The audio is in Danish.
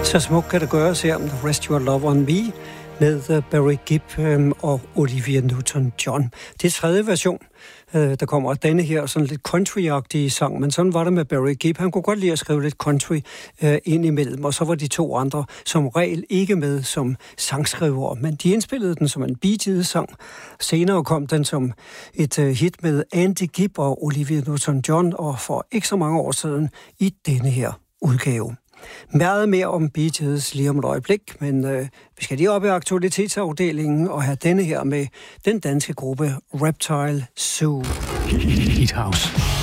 Så smukt kan det gøres her med Rest Your Love On Me med Barry Gibb og Olivia Newton-John. Det er tredje version, der kommer af denne her sådan lidt country-agtige sang, men sådan var det med Barry Gibb. Han kunne godt lide at skrive lidt country ind imellem, og så var de to andre som regel ikke med som sangskrivere, men de indspillede den som en Bee Gees-sang. Senere kom den som et hit med Andy Gibb og Olivia Newton-John, og for ikke så mange år siden i denne her udgave. Meget mere om Bee Gees lige om et øjeblik, men vi skal lige op i aktualitetsafdelingen og have denne her med den danske gruppe Reptile Zoo. Hit House.